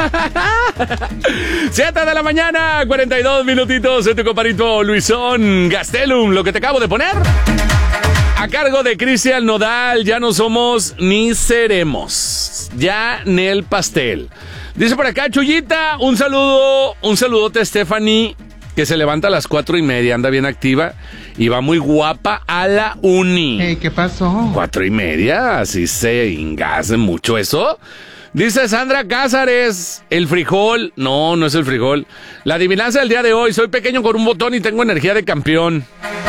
7 de la mañana, 42 minutitos en tu compadrito Luisón Gastelum. Lo que te acabo de poner a cargo de Cristian Nodal. Ya no somos ni seremos. Ya Nel Pastel. Dice por acá, Chuyita, un saludote a Stephanie, que se levanta a las 4:30, anda bien activa y va muy guapa a la uni. Hey, ¿qué pasó? 4:30, así se engase mucho eso. Dice Sandra Cázares, el frijol. No, no es el frijol. La adivinanza del día de hoy, soy pequeño con un botón y tengo energía de campeón.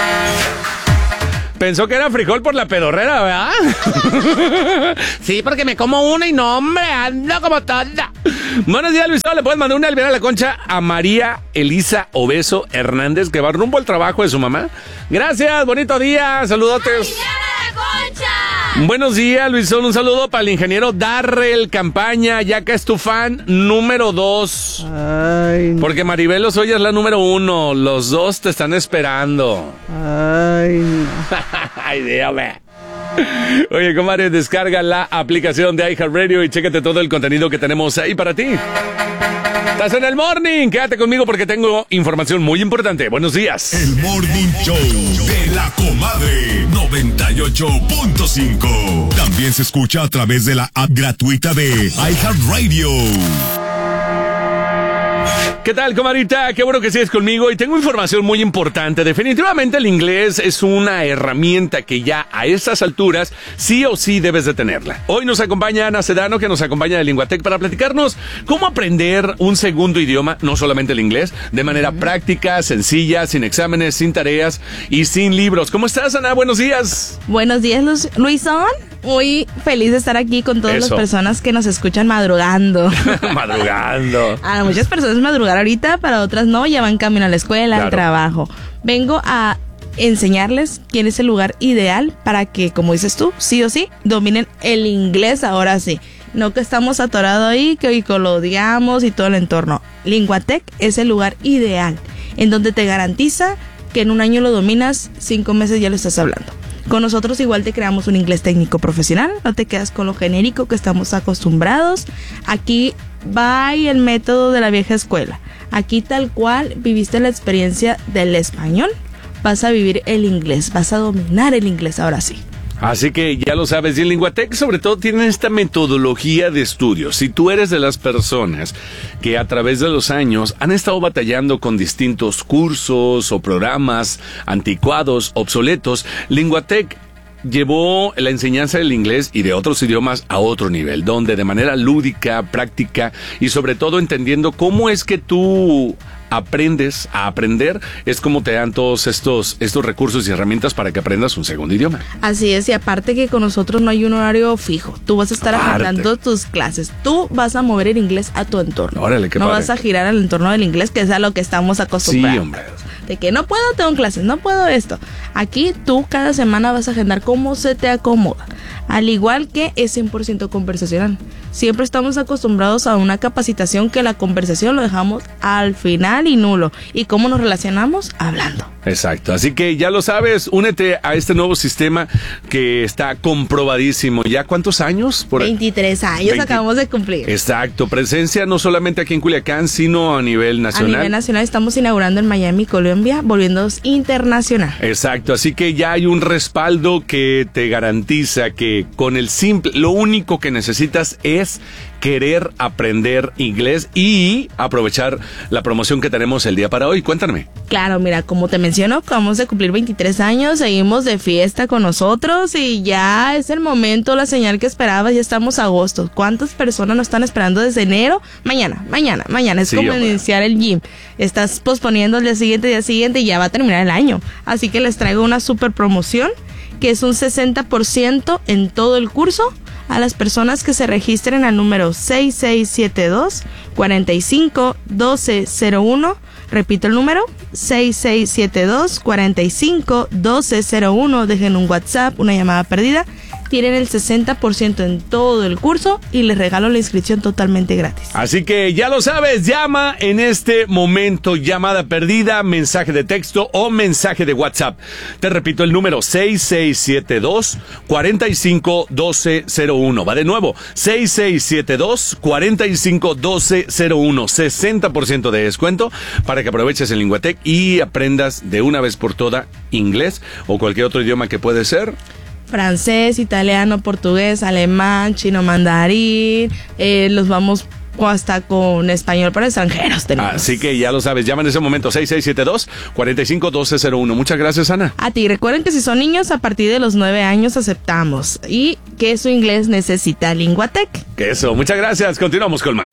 Pensó que era frijol por la pedorrera, ¿verdad? Sí, porque me como una y no, hombre, ando como toda. Buenos días, Luis. Le puedes mandar una albiana a la concha a María Elisa Obeso Hernández, que va rumbo al trabajo de su mamá. Gracias, bonito día, saludotes. ¡Albiana a la concha! Buenos días, Luisón. Un saludo para el ingeniero Darrell Campaña, ya que es tu fan número 2. Ay, porque Maribel Lozoya es la número 1. Los dos te están esperando. Ay, no. Ay, dígame. Oye, comadre, descarga la aplicación de iHeartRadio y chécate todo el contenido que tenemos ahí para ti. Estás en el Morning. Quédate conmigo porque tengo información muy importante. Buenos días. El Morning Show de la Comadre 98.5. También se escucha a través de la app gratuita de iHeartRadio. ¿Qué tal, comadrita? Qué bueno que sigues conmigo y tengo información muy importante. Definitivamente el inglés es una herramienta que ya a estas alturas sí o sí debes de tenerla. Hoy nos acompaña Ana Sedano, que nos acompaña de Linguatec, para platicarnos cómo aprender un segundo idioma, no solamente el inglés, de manera práctica, sencilla, sin exámenes, sin tareas y sin libros. ¿Cómo estás, Ana? Buenos días. Buenos días, Luisón. Muy feliz de estar aquí con todas las personas que nos escuchan madrugando. Madrugando. A muchas personas madrugar ahorita, para otras no, ya van camino a la escuela, al trabajo. Vengo a enseñarles quién es el lugar ideal para que, como dices tú, sí o sí, dominen el inglés ahora sí. No que estamos atorados ahí, que hoy lo odiamos y todo el entorno. Linguatec es el lugar ideal, en donde te garantiza que en un año lo dominas, 5 meses ya lo estás hablando. Con nosotros igual te creamos un inglés técnico profesional, no te quedas con lo genérico que estamos acostumbrados. Aquí va el método de la vieja escuela. Aquí tal cual viviste la experiencia del español, vas a vivir el inglés, vas a dominar el inglés ahora sí. Así que ya lo sabes, y en Linguatec sobre todo tienen esta metodología de estudio. Si tú eres de las personas que a través de los años han estado batallando con distintos cursos o programas anticuados, obsoletos, Linguatec llevó la enseñanza del inglés y de otros idiomas a otro nivel, donde de manera lúdica, práctica y sobre todo entendiendo cómo es que tú aprendes a aprender, es como te dan todos estos recursos y herramientas para que aprendas un segundo idioma. Así es, y aparte que con nosotros no hay un horario fijo, tú vas a estar agendando tus clases, tú vas a mover el inglés a tu entorno. Órale, qué no padre. Vas a girar al entorno del inglés, que es a lo que estamos acostumbrados. Sí, hombre. De que no puedo, tengo clases, no puedo esto. Aquí tú cada semana vas a agendar cómo se te acomoda. Al igual que es 100% conversacional. Siempre estamos acostumbrados a una capacitación que la conversación lo dejamos al final y nulo. ¿Y cómo nos relacionamos? Hablando. Exacto, así que ya lo sabes, únete a este nuevo sistema que está comprobadísimo. ¿Ya cuántos años? 23 años acabamos de cumplir. Exacto, presencia no solamente aquí en Culiacán, sino a nivel nacional. A nivel nacional estamos inaugurando en Miami, Colombia, volviéndonos internacional. Exacto, así que ya hay un respaldo que te garantiza que con el simple, lo único que necesitas es querer aprender inglés y aprovechar la promoción que tenemos el día para hoy. Cuéntame. Claro, mira, como te menciono, acabamos de cumplir 23 años, seguimos de fiesta con nosotros y ya es el momento, la señal que esperabas, ya estamos a agosto. ¿Cuántas personas nos están esperando desde enero? Mañana. Es sí, como iniciar el gym. Estás posponiendo el día siguiente y ya va a terminar el año. Así que les traigo una super promoción que es un 60% en todo el curso a las personas que se registren al número 6672-451201. Repito el número, 6672-451201. Dejen un WhatsApp, una llamada perdida tienen el 60% en todo el curso y les regalo la inscripción totalmente gratis. Así que ya lo sabes, llama en este momento, llamada perdida, mensaje de texto o mensaje de WhatsApp. Te repito el número 6672-451201. Va de nuevo, 6672-451201. 60% de descuento para que aproveches el Linguatec y aprendas de una vez por toda inglés o cualquier otro idioma que puede ser. Francés, italiano, portugués, alemán, chino, mandarín, los vamos hasta con español para extranjeros tenemos. Así que ya lo sabes, llama en ese momento 6672-451201. Muchas gracias, Ana. A ti, recuerden que si son niños a partir de los 9 años aceptamos y que su inglés necesita Linguatec. Que eso, muchas gracias. Continuamos con más.